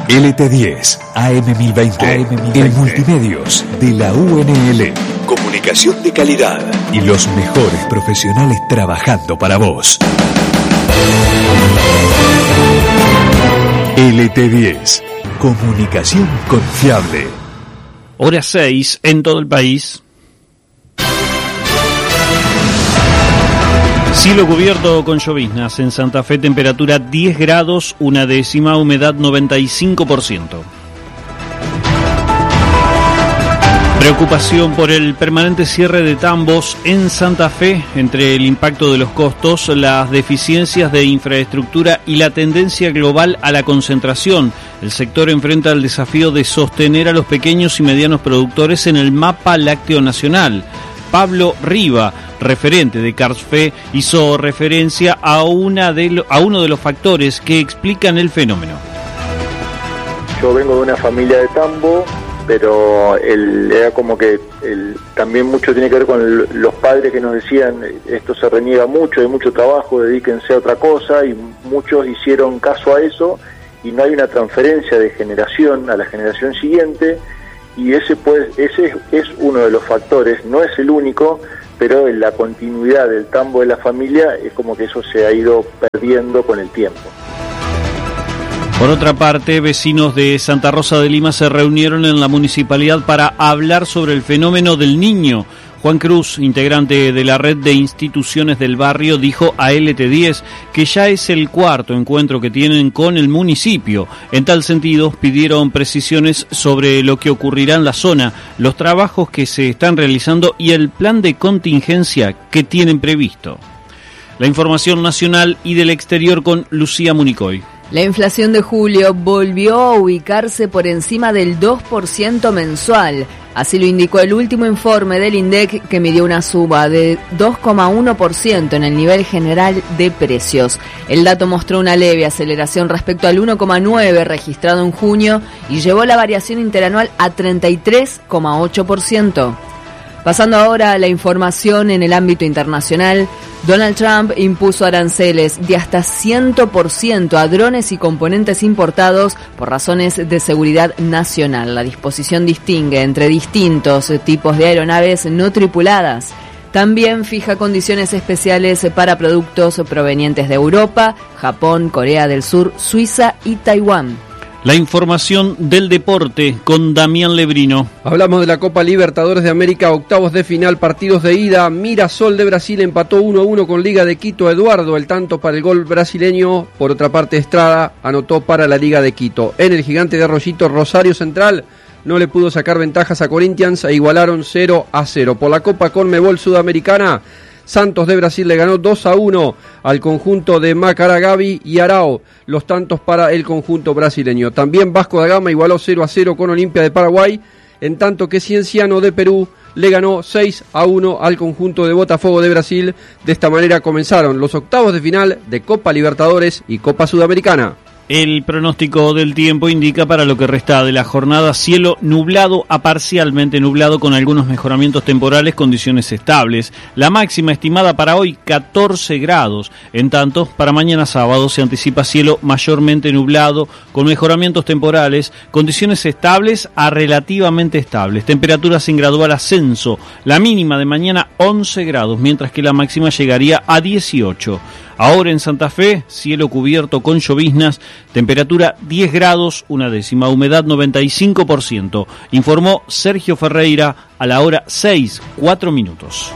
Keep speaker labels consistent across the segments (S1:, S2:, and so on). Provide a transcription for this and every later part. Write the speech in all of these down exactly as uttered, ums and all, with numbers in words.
S1: L T diez, A M mil veinte, A M mil veinte, el multimedios de la U N L. Comunicación de calidad y los mejores profesionales trabajando para vos. L T diez, comunicación confiable.
S2: Hora seis en todo el país. Cielo cubierto con lloviznas. En Santa Fe, temperatura diez grados, una décima, humedad noventa y cinco por ciento. Preocupación por el permanente cierre de tambos en Santa Fe, entre el impacto de los costos, las deficiencias de infraestructura y la tendencia global a la concentración. El sector enfrenta el desafío de sostener a los pequeños y medianos productores en el mapa lácteo nacional. Pablo Riva, referente de Carlsfe, hizo referencia a, una de lo, a uno de los factores que explican el fenómeno.
S3: Yo vengo de una familia de tambo, pero el, era como que el, también mucho tiene que ver con el, los padres que nos decían esto se reniega mucho, hay mucho trabajo, dedíquense a otra cosa, y muchos hicieron caso a eso y no hay una transferencia de generación a la generación siguiente. Y ese pues ese es uno de los factores, no es el único, pero en la continuidad del tambo de la familia es como que eso se ha ido perdiendo con el tiempo.
S2: Por otra parte, vecinos de Santa Rosa de Lima se reunieron en la municipalidad para hablar sobre el fenómeno del Niño. Juan Cruz, integrante de la red de instituciones del barrio, dijo a L T diez que ya es el cuarto encuentro que tienen con el municipio. En tal sentido, pidieron precisiones sobre lo que ocurrirá en la zona, los trabajos que se están realizando y el plan de contingencia que tienen previsto. La información nacional y del exterior con Lucía Municoy.
S4: La inflación de julio volvió a ubicarse por encima del dos por ciento mensual. Así lo indicó el último informe del INDEC, que midió una suba de dos coma uno por ciento en el nivel general de precios. El dato mostró una leve aceleración respecto al uno coma nueve por ciento registrado en junio y llevó la variación interanual a treinta y tres coma ocho por ciento. Pasando ahora a la información en el ámbito internacional, Donald Trump impuso aranceles de hasta cien por ciento a drones y componentes importados por razones de seguridad nacional. La disposición distingue entre distintos tipos de aeronaves no tripuladas. También fija condiciones especiales para productos provenientes de Europa, Japón, Corea del Sur, Suiza y Taiwán.
S2: La información del deporte con Damián Lebrino.
S5: Hablamos de la Copa Libertadores de América, octavos de final, partidos de ida. Mirasol de Brasil empató uno a uno con Liga de Quito. Eduardo, el tanto para el gol brasileño. Por otra parte, Estrada anotó para la Liga de Quito. En el Gigante de Arroyito, Rosario Central no le pudo sacar ventajas a Corinthians e igualaron cero a cero. Por la Copa Conmebol Sudamericana, Santos de Brasil le ganó dos a uno al conjunto de Macaragavi y Arao, los tantos para el conjunto brasileño. También Vasco da Gama igualó cero a cero con Olimpia de Paraguay, en tanto que Cienciano de Perú le ganó seis a uno al conjunto de Botafogo de Brasil. De esta manera comenzaron los octavos de final de Copa Libertadores y Copa Sudamericana.
S2: El pronóstico del tiempo indica para lo que resta de la jornada cielo nublado a parcialmente nublado con algunos mejoramientos temporales, condiciones estables. La máxima estimada para hoy catorce grados. En tanto, para mañana sábado se anticipa cielo mayormente nublado con mejoramientos temporales, condiciones estables a relativamente estables. Temperaturas en gradual ascenso. La mínima de mañana once grados, mientras que la máxima llegaría a dieciocho. Ahora en Santa Fe, cielo cubierto con lloviznas, temperatura diez grados, una décima, humedad noventa y cinco por ciento. Informó Sergio Ferreira a la hora seis, cuatro minutos.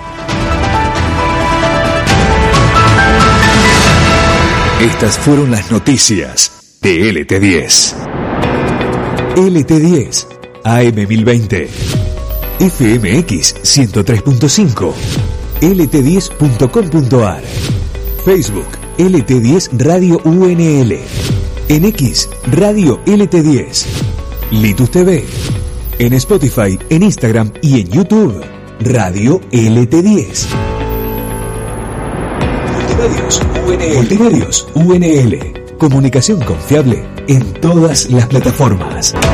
S1: Estas fueron las noticias de L T diez. L T diez, A M mil veinte, F M X ciento tres punto cinco, L T diez punto com punto a r. Facebook, L T diez Radio U N L. En X, Radio L T diez. Litus T V. En Spotify, en Instagram y en YouTube, Radio L T diez. Multimedios U N L. Multimedios U N L. Comunicación confiable en todas las plataformas.